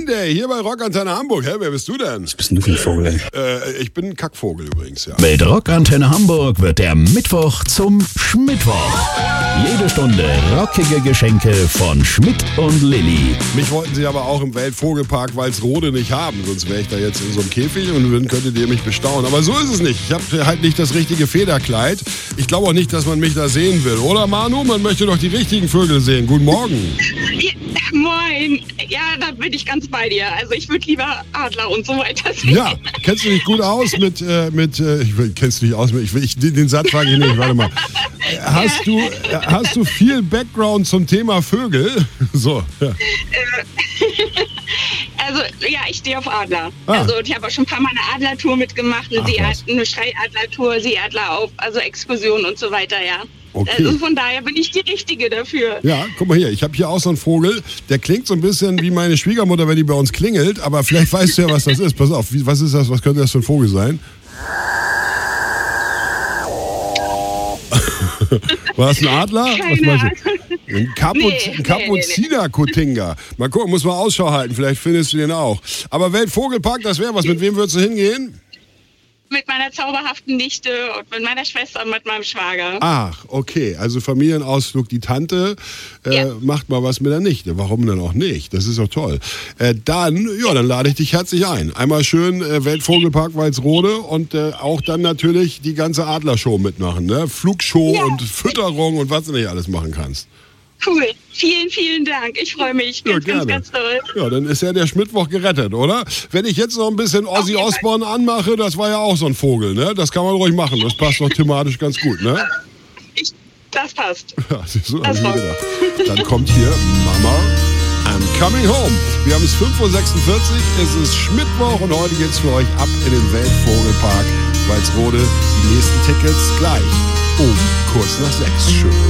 Day hier bei Rockantenne Hamburg. Hä, wer bist du denn? Was bist denn du für ein Vogel? Ich bin ein Kackvogel übrigens, ja. Mit Rockantenne Hamburg wird der Mittwoch zum Schmittwoch. Jede Stunde rockige Geschenke von Schmidt und Lilly. Mich wollten sie aber auch im Weltvogelpark Walsrode nicht haben, sonst wäre ich da jetzt in so einem Käfig und dann könntet ihr mich bestaunen. Aber so ist es nicht. Ich habe halt nicht das richtige Federkleid. Ich glaube auch nicht, dass man mich da sehen will. Oder Manu? Man möchte doch die richtigen Vögel sehen. Guten Morgen. Ja, moin. Ja, da bin ich ganz bei dir. Also ich würde lieber Adler und so weiter sehen. Ja, kennst du dich gut aus kennst du dich aus den Satz frage ich nicht, warte mal. Hast du viel Background zum Thema Vögel? So, ja. Also, ja, ich stehe auf Adler. Also, ich habe auch schon ein paar Mal eine Adlertour mitgemacht, eine Schreiadlertour, Seeadler auf, also Exkursionen und so weiter, ja. Okay. Also von daher bin ich die Richtige dafür. Ja, guck mal hier, ich habe hier auch so einen Vogel, der klingt so ein bisschen wie meine Schwiegermutter, wenn die bei uns klingelt, aber vielleicht weißt du ja, was das ist. Pass auf, was ist das, was könnte das für ein Vogel sein? War das ein Adler? Was meinst du? Ein Kapuziner-Kotinga. Mal gucken, muss mal Ausschau halten, vielleicht findest du den auch. Aber Weltvogelpark, das wäre was. Mit wem würdest du hingehen? Mit meiner zauberhaften Nichte und mit meiner Schwester und mit meinem Schwager. Ach, okay. Also Familienausflug, die Tante macht mal was mit der Nichte. Warum denn auch nicht? Das ist doch toll. Dann lade ich dich herzlich ein. Einmal schön Weltvogelpark Walsrode und auch dann natürlich die ganze Adlershow mitmachen. Ne? Flugshow und Fütterung und was du nicht alles machen kannst. Cool. Vielen, vielen Dank. Ich freue mich ganz doll. Ja, dann ist ja der Schmittwoch gerettet, oder? Wenn ich jetzt noch ein bisschen Ozzy Osbourne anmache, das war ja auch so ein Vogel, ne? Das kann man ruhig machen. Das passt doch thematisch ganz gut, ne? Das passt. Ja, siehst du, hab ich mir gedacht. Dann kommt hier Mama, I'm Coming Home. Wir haben es 5.46 Uhr, es ist Schmittwoch und heute geht's für euch ab in den Weltvogelpark Walsrode. Die nächsten Tickets gleich kurz nach 6. Schön.